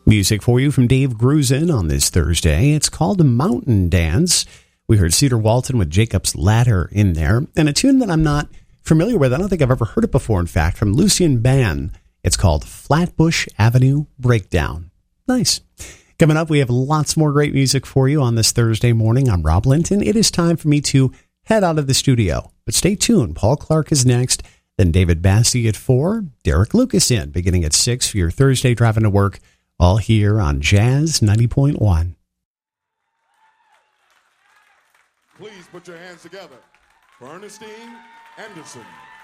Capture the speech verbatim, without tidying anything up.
Music for you from Dave Grusin on this Thursday. It's called Mountain Dance. We heard Cedar Walton with Jacob's Ladder in there, and a tune that I'm not familiar with. I don't think I've ever heard it before, in fact, from Lucian Bann. It's called Flatbush Avenue Breakdown. Nice. Coming up, we have lots more great music for you on this Thursday morning. I'm Rob Linton. It is time for me to head out of the studio, but stay tuned. Paul Clark is next, then David Bassey at four, Derek Lucas in, beginning at six for your Thursday driving to work. All here on Jazz ninety point one. Please put your hands together for Ernestine Anderson.